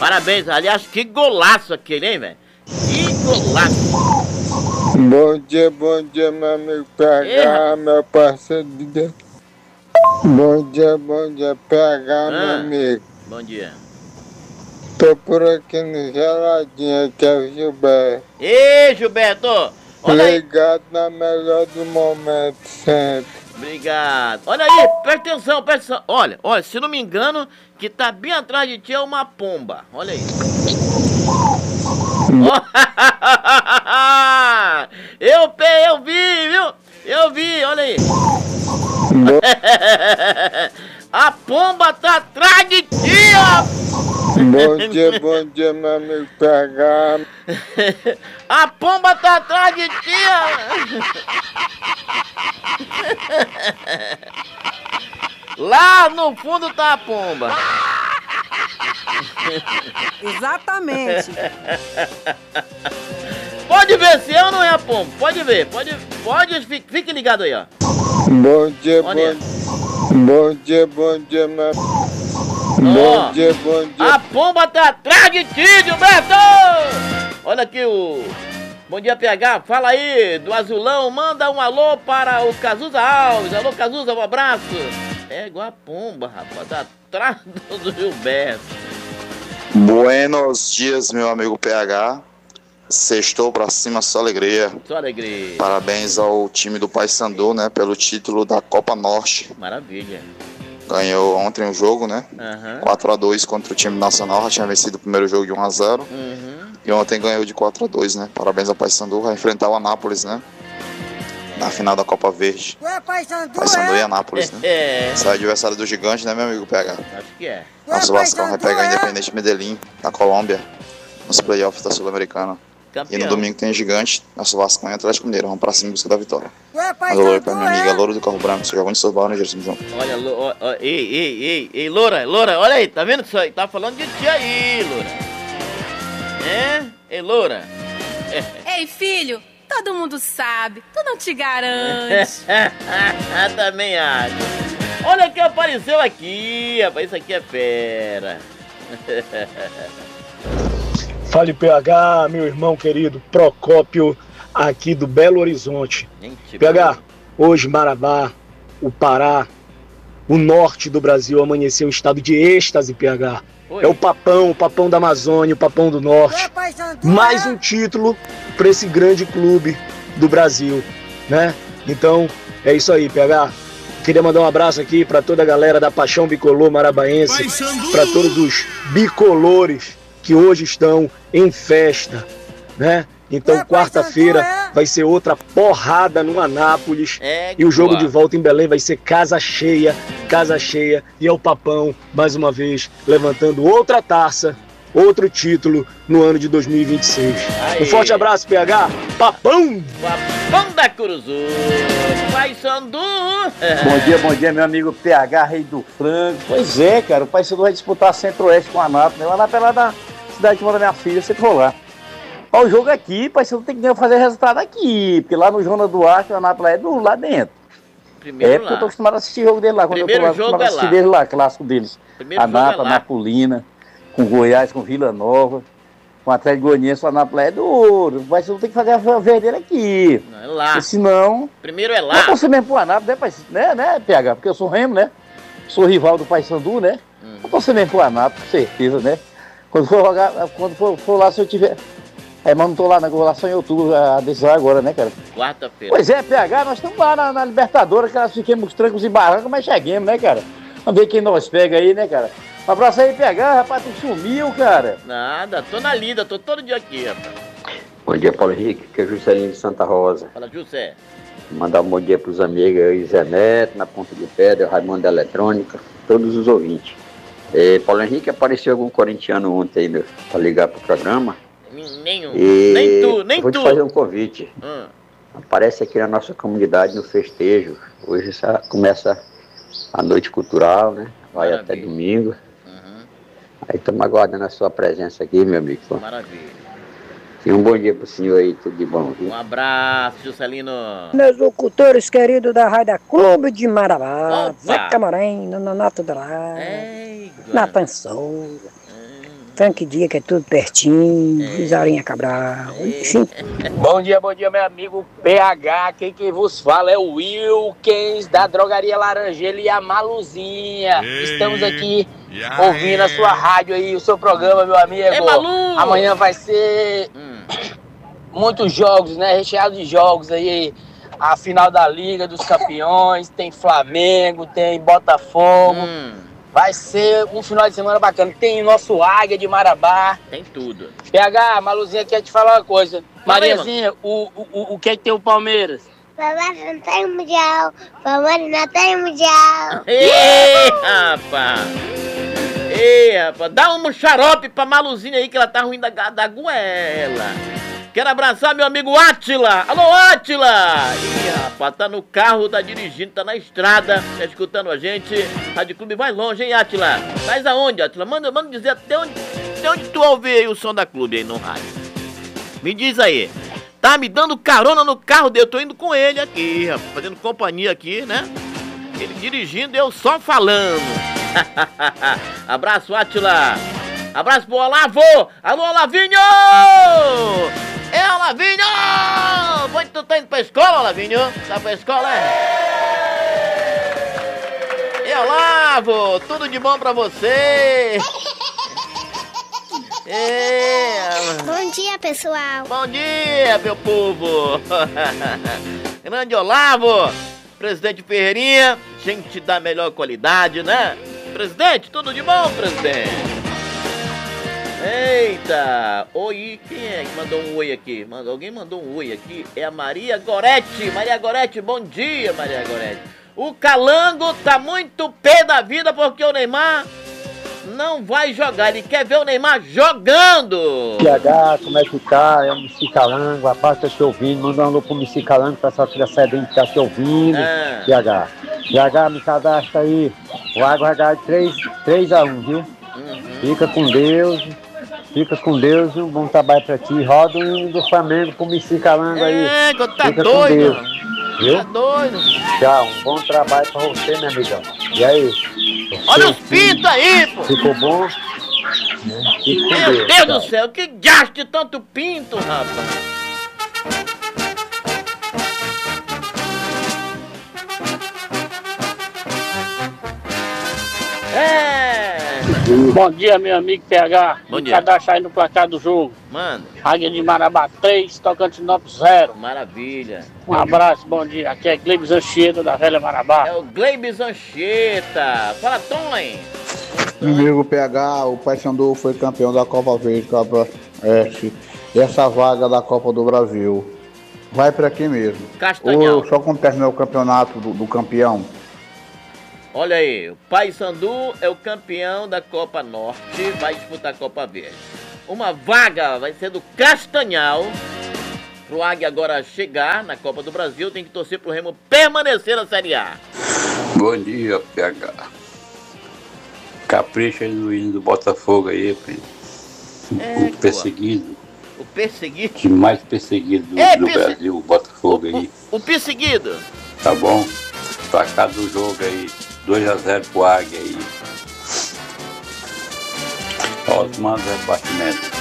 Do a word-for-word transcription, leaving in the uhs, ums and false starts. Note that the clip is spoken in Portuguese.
Parabéns, aliás, que golaço aquele, hein, velho? Que golaço! Bom dia, bom dia, meu amigo P H, meu parceiro de Deus. Bom dia, bom dia, P H, ah, meu amigo. Bom dia. Tô por aqui no Geladinho, aqui é o Gilberto. Ei, Gilberto! Ligado na melhor do momento, sempre. Obrigado. Olha aí, presta atenção, presta atenção. Olha, olha, se não me engano, que tá bem atrás de ti é uma pomba. Olha aí. eu, eu vi, viu? Eu vi, olha aí. A pomba tá atrás de ti, ó. Bom dia, bom dia, meu amigo P H. A pomba tá atrás de ti, ó. Lá no fundo tá a pomba. Exatamente. Pode ver se eu não é a pomba. Pode ver, pode, pode, fique, fique ligado aí, ó. Bom dia, bom, bom dia, bom dia, meu... Bom oh, dia, bom dia. A pomba tá atrás de ti, Gilberto! Olha aqui o... Bom dia, P H. Fala aí do Azulão. Manda um alô para o Cazuza Alves. Alô, Cazuza, um abraço. É igual a pomba, rapaz. Tá atrás do Gilberto. Buenos dias, meu amigo P H. Sextou pra cima, só alegria. Só alegria. Parabéns ao time do Paysandu, né? Pelo título da Copa Norte. Maravilha. Ganhou ontem o jogo, né? Uhum. quatro a dois contra o time nacional. Já tinha vencido o primeiro jogo de um a zero. Uhum. E ontem ganhou de quatro a dois, né? Parabéns ao Paysandu. Vai enfrentar o Anápolis, né? Na final da Copa Verde. Ué, Paysandu, Paysandu é? e Anápolis, né? É. Esse é o adversário do gigante, né, meu amigo P H? Acho que é. Nosso Vascão vai pegar o Independente Medellín, na Colômbia, nos playoffs da Sul-Americana. Campeão. E no domingo tem gigante, nosso Vascão e Atlético Mineiro. Vamos pra cima em busca da vitória. Ué, Mas alô pra minha amiga Loura do Carro Branco, você jogou de Sorval, né, Gerson João? Olha, lo, ó, ó, ei, ei, ei, ei, Loura, Loura, olha aí, tá vendo isso aí? Tá falando de ti aí, Loura. É? Ei, Loura. Ei, filho, todo mundo sabe, tu não te garante. Também acho. Olha quem apareceu aqui, rapaz, isso aqui é fera. Fale P H, meu irmão querido Procópio, aqui do Belo Horizonte. Gente, P H, hoje Marabá, o Pará, o norte do Brasil amanheceu em estado de êxtase, P H. Oi. É o papão, o papão da Amazônia, o papão do norte. Mais um título para esse grande clube do Brasil, né? Então, é isso aí, P H. Queria mandar um abraço aqui para toda a galera da Paixão Bicolor Marabaense, para todos os bicolores que hoje estão em festa, né? Então, quarta-feira vai ser outra porrada no Anápolis. É, e o jogo boa. de volta em Belém vai ser casa cheia, casa cheia. E é o Papão, mais uma vez, levantando outra taça, outro título no ano de dois mil e vinte e seis. Aí. Um forte abraço, P H. Papão! Papão da Curuzu, Paysandu. Bom dia, bom dia, meu amigo P H, rei do frango. Pois é, cara, o Paysandu vai disputar Centro-Oeste com a Anápolis. O Anápolis é lá da cidade que mora minha filha, você for lá. Ó, o jogo aqui, Paysandu tem que fazer resultado aqui, porque lá no Joana Duarte, o Anápolis é do lá dentro. Primeiro é porque lá. eu tô acostumado a assistir o jogo dele lá. Quando Primeiro eu tô lá, jogo acostumado é a assistir lá. dele lá, clássico deles. Primeiro Anápolis, jogo é lá. Napolina, com Goiás, com Vila Nova, com o Atlético Goianiense, o Anápolis é do ouro. O Paysandu tem que fazer a vez dele aqui. Não, é lá. Porque senão... Primeiro é lá. Mas você mesmo pro Anápolis, né, né, né, P H? Porque eu sou Remo, né? Sou rival do Paysandu, né? Hum. Eu você mesmo pro Anápolis, com certeza, né? Quando for jogar, quando for, for lá, se eu tiver... É, mas não tô lá, né? Vou lá só em outubro, a decisão é agora, né, cara? Quarta-feira. Pois é, P H, nós estamos lá na, na Libertadores, que nós fiquemos trancos e barrancos, mas cheguemos, né, cara? Vamos ver quem nós pega aí, né, cara? Um abraço aí, P H, rapaz, tu sumiu, cara. Nada, tô na lida, tô todo dia aqui, rapaz. Bom dia, Paulo Henrique, que é Juscelino de Santa Rosa. Fala, José. Mandar um bom dia pros amigos aí, Zé Neto, na Ponta de Pedra, Raimundo da Eletrônica, todos os ouvintes. É, Paulo Henrique, apareceu algum corintiano ontem aí, pra ligar pro programa? Nenhum, e nem tu, nem vou tu. Vou te fazer um convite. Hum. Aparece aqui na nossa comunidade no festejo. Hoje começa a noite cultural, né? Vai Maravilha. Até domingo. Uhum. Aí estamos aguardando a sua presença aqui, meu amigo. Maravilha. E um bom dia pro senhor aí, tudo de bom, viu? Um abraço, Juscelino. Meus locutores queridos da Rádio Clube de Marabá, Zé Camarém, Nonato Drá, Natan Souza. Frank Dia, que é tudo pertinho, Isarinha Cabral, enfim. Bom dia, bom dia, meu amigo P H. Quem que vos fala é o Wilkins, da Drogaria Laranjeira e a Maluzinha. Estamos aqui ouvindo a sua rádio aí, o seu programa, meu amigo. É, Malu! Amanhã vai ser hum. muitos jogos, né? Recheado de jogos aí. A final da Liga dos Campeões, tem Flamengo, tem Botafogo. Hum. Vai ser um final de semana bacana. Tem nosso Águia de Marabá. Tem tudo. P H, a Maluzinha quer te falar uma coisa. Mariazinha, o, o, o que é que tem o Palmeiras? Palmeiras não tem mundial. Palmeiras não tem mundial. Ei, rapaz. Ei, rapaz. Dá um xarope pra Maluzinha aí que ela tá ruim da, da goela. Quero abraçar meu amigo Átila. Alô, Átila! Ih, rapaz, tá no carro, tá dirigindo, tá na estrada, tá escutando a gente. Rádio Clube vai longe, hein, Átila? Mas aonde, Átila? Manda, manda dizer até onde, até onde tu ouve aí o som da Clube aí no rádio. Me diz aí. Tá me dando carona no carro dele, eu tô indo com ele aqui, rapaz, fazendo companhia aqui, né? Ele dirigindo, eu só falando. Abraço, Átila. Abraço pro Olavo. Alô, Olavinho! É, Olavinho! Onde tu tá indo pra escola, Olavinho? Tá pra escola, é? E Olavo, tudo de bom pra você? É. Bom dia, pessoal. Bom dia, meu povo. Grande Olavo, presidente Ferreirinha, gente da melhor qualidade, né? Presidente, tudo de bom, presidente? Eita! Oi, quem é que mandou um oi aqui? Mandou, alguém mandou um oi aqui? É a Maria Gorete. Maria Gorete, bom dia, Maria Gorete. O Calango tá muito pé da vida porque o Neymar não vai jogar. Ele quer ver o Neymar jogando. P H, como é que tá? É o Missi Calango, rapaz, tá te ouvindo. Manda um alô pro Missi Calango, pra essa filha sedente que tá te ouvindo. Ah. P H, P H, me cadastra aí. O Água vai ganhar três a um, viu? Uhum. Fica com Deus. Fica com Deus, um bom trabalho pra ti. Roda o hino do Flamengo pro Missi Calango aí. É, que tá Fica doido. Com Deus, viu? Tá doido. Tchau, um bom trabalho pra você, meu amigão. E aí? Olha os pintos aí, pô. Ficou bom? Fica com Meu Deus, Deus tchau. do céu, que gasto de tanto pinto, rapaz. É. Bom dia, meu amigo P H. Bom dia. Cadastro aí no placar do jogo. Mano, Águia de Marabá três, Tocantinópolis zero. maravilha. Um abraço, bom dia. Aqui é Gleibes Anchieta, da Velha Marabá. É o Gleibes Anchieta. Fala, Tom, hein? Meu amigo P H, o Paysandu foi campeão da Copa Verde, Copa Oeste. E essa vaga da Copa do Brasil vai pra quem mesmo? Castanhal. Ou só quando terminar o campeonato do, do campeão? Olha aí, o Paysandu é o campeão da Copa Norte, vai disputar a Copa Verde. Uma vaga vai ser do Castanhal. Pro Águia agora chegar na Copa do Brasil, tem que torcer pro Remo permanecer na Série A. Bom dia, P H. Capricha aí no hino do Botafogo aí, É, o perseguido. O perseguido? O mais perseguido do, É, do perse... Brasil, o Botafogo aí. O, o perseguido. Tá bom? Placar do jogo aí, dois a zero pro Águia aí. Osmar Zé Bastimento.